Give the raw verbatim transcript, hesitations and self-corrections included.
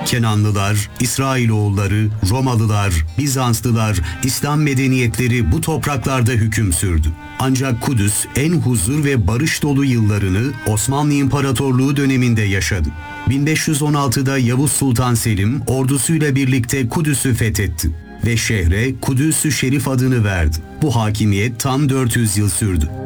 Kenanlılar, İsrailoğulları, Romalılar, Bizanslılar, İslam medeniyetleri bu topraklarda hüküm sürdü. Ancak Kudüs en huzur ve barış dolu yıllarını Osmanlı İmparatorluğu döneminde yaşadı. bin beş yüz on altıda Yavuz Sultan Selim ordusuyla birlikte Kudüs'ü fethetti ve şehre Kudüs-ü Şerif adını verdi. Bu hakimiyet tam dört yüz yıl sürdü.